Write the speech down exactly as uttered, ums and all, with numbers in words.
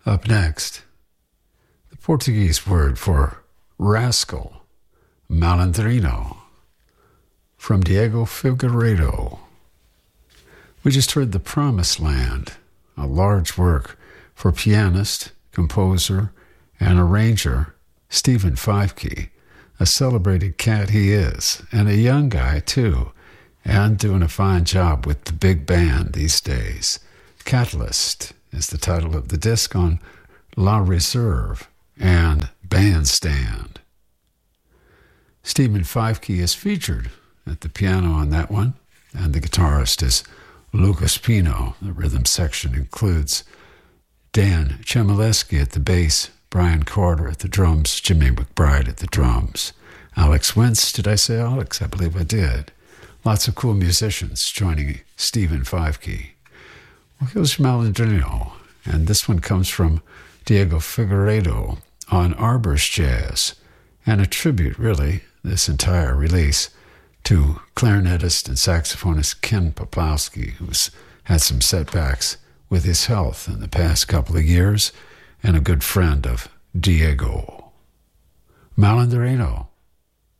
Up next, the Portuguese word for rascal, malandrino, from Diego Figueiredo. We just heard The Promised Land, a large work for pianist, composer, and arranger Stephen Feifke, a celebrated cat he is, and a young guy too, and doing a fine job with the big band these days. Catalyst is the title of the disc on La Reserve and Bandstand. Stephen Feifke is featured at the piano on that one, and the guitarist is Lucas Pino. The rhythm section includes Dan Chmielewski at the bass, Brian Carter at the drums, Jimmy McBride at the drums. Alex Wentz, did I say Alex? I believe I did. Lots of cool musicians joining Stephen Feifke. Well, here's Malandrino, and this one comes from Diego Figueiredo on Arbor's Jazz, and a tribute, really, this entire release, to clarinetist and saxophonist Ken Poplowski, who's had some setbacks with his health in the past couple of years, and a good friend of Diego. Malandrino.